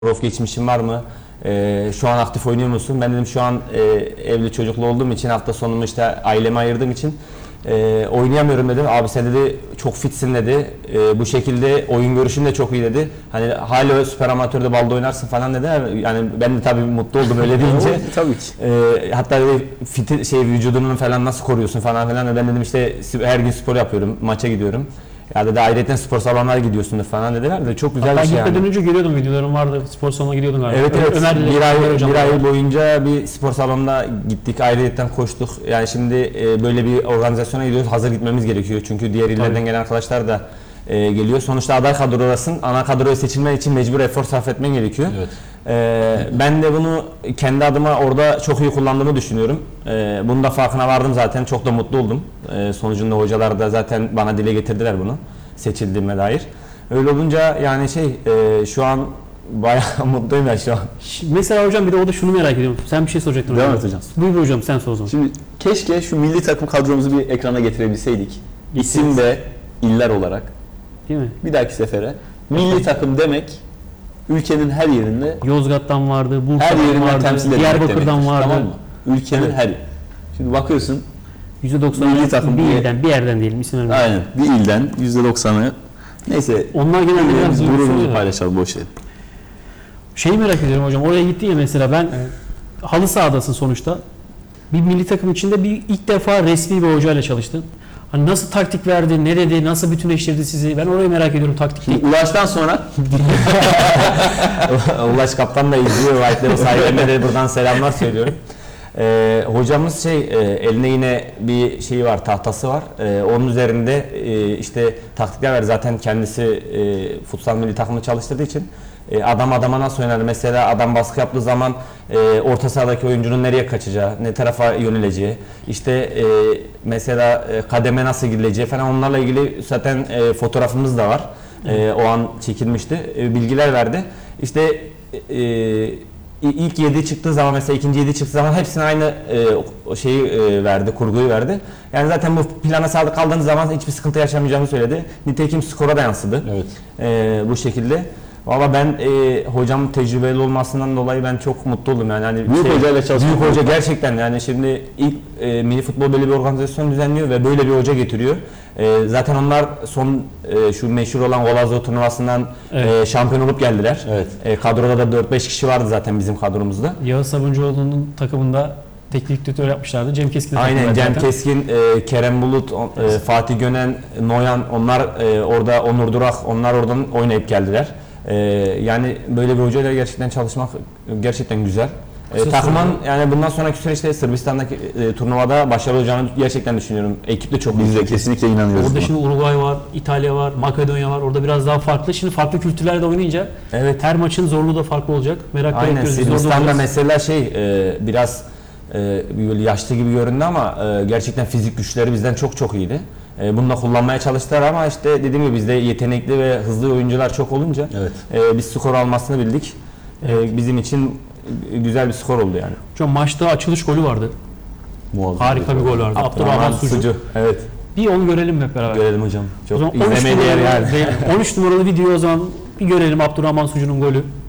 Prof geçmişin var mı? Şu an aktif oynuyor musun? Ben dedim şu an evli çocuklu olduğum için hafta sonumu işte aileme ayırdığım için oynayamıyorum dedim. Abi sen dedi çok fitsin dedi. Bu şekilde oyun görüşün de çok iyi dedi. Hani hala süper amatörde balda oynarsın falan dedi. Yani ben de tabii mutlu oldum öyle deyince. Tabii ki. Hatta dedi vücudunu falan nasıl koruyorsun falan filan. Ben dedim işte her gün spor yapıyorum, maça gidiyorum. Ya dedi ayrıca spor salonlara gidiyorsunuz falan dediler de çok güzel bir şey yani. Ben gitmeden önce görüyordum, videolarım vardı, spor salonuna gidiyordun galiba. Evet evet, bir ay boyunca bir spor salonuna gittik, ayrıca koştuk. Yani şimdi böyle bir organizasyona gidiyoruz, hazır gitmemiz gerekiyor. Çünkü diğer illerden gelen arkadaşlar da geliyor. Sonuçta aday kadrodasın, ana kadroya seçilmen için mecbur efor sarf etmen gerekiyor. Evet. Ben de bunu kendi adıma orada çok iyi kullandığımı düşünüyorum. Bunun da farkına vardım zaten, çok da mutlu oldum. Sonucunda hocalar da zaten bana dile getirdiler bunu, seçildiğime dair. Öyle olunca yani şu an bayağı mutluyum ya şu an. Mesela hocam bir de orada şunu merak ediyorum. Sen bir şey soracaktın Devam hocam. et hocam. Buyur hocam, sen sor o zaman. Şimdi keşke şu milli takım kadromuzu bir ekrana getirebilseydik. İsim ve iller olarak. Değil mi? Bir dahaki sefere milli takım demek ülkenin her yerinde, Yozgat'tan vardı, her Bursa'dan yerinden vardı, temsil edilmek Diyarbakır'dan demektir, vardı. tamam mı? Ülkenin her yeri. Şimdi bakıyorsun %90 milli takım bir diye- ilden, bir yerden diyelim, isim vermeyeyim. aynen bir ilden %90'ı neyse Onlar genelde biraz gururumuzu oluyor. paylaşalım, boş ver. Şeyi merak ediyorum hocam, oraya gittin ya mesela, ben halı sahadasın sonuçta. Bir milli takım içinde ilk defa resmi bir hocayla çalıştın. Hani nasıl taktik verdi, ne dedi, nasıl bütünleştirdi sizi? Ben orayı merak ediyorum, taktik değil. Ulaş'tan sonra Ulaş Kaptan da izliyor, White'lerin sahiplerine de buradan selamlar söylüyorum. Hocamız eline yine bir şeyi var, tahtası var. Onun üzerinde işte taktikler var. Zaten kendisi futsal milli takımı çalıştırdığı için adam adama nasıl oynar? Mesela adam baskı yaptığı zaman orta sahadaki oyuncunun nereye kaçacağı, ne tarafa yöneleceği, işte mesela kademe nasıl gidileceği falan, onlarla ilgili zaten fotoğrafımız da var. O an çekilmişti. Bilgiler verdi. İşte ilk 7 çıktığı zaman, mesela ikinci 7 çıktığı zaman hepsine aynı şeyi verdi, kurguyu verdi. Yani zaten bu plana sadık kaldığınız zaman hiçbir sıkıntı yaşamayacağımı söyledi. Nitekim skora da yansıdı. evet. Bu şekilde. Valla ben hocam tecrübeli olmasından dolayı ben çok mutlu oldum yani. Hani Büyük hocayla çalışmak. Büyük hoca gerçekten, yani şimdi ilk milli futbol böyle bir organizasyon düzenliyor ve böyle bir hoca getiriyor. Zaten onlar son şu meşhur olan Golazo turnuvasından şampiyon olup geldiler. Evet. Kadroda da 4-5 kişi vardı zaten bizim kadromuzda. Yağız Sabuncuoğlu'nun takımında teknik direktör yapmışlardı. Cem Keskin'e Aynen, Cem zaten. Keskin, Kerem Bulut, Fatih Gönen, Noyan, onlar orada, Onur Durak, onlar oradan oynayıp geldiler. Yani böyle bir hocayla gerçekten çalışmak gerçekten güzel. Takımın yani bundan sonraki süreçte Sırbistan'daki turnuvada başarılı olacağını gerçekten düşünüyorum. Ekip de çok Biz iyi. de kesinlikle inanıyoruz. Orada buna. şimdi Uruguay var, İtalya var, Makedonya var. Orada biraz daha farklı. Şimdi farklı kültürlerde oynayınca Evet. her maçın zorluğu da farklı olacak. Merakla Aynen, bekliyoruz. Biz de orada Sırbistan'da olacağız. mesela biraz böyle yaşlı gibi göründü ama gerçekten fizik güçleri bizden çok çok iyiydi. Bunu da kullanmaya çalıştılar ama işte dediğim gibi bizde yetenekli ve hızlı oyuncular çok olunca biz skor almasını bildik. Bizim için güzel bir skor oldu yani. Hocam maçta açılış golü vardı. Muazzam Harika bir gol vardı. Abdurrahman Sucu. Evet. Bir onu görelim hep beraber. Görelim hocam. O Çok zaman 13 izlemeye değer numaralı, yani. 13 numaralı video o zaman bir görelim, Abdurrahman Sucu'nun golü.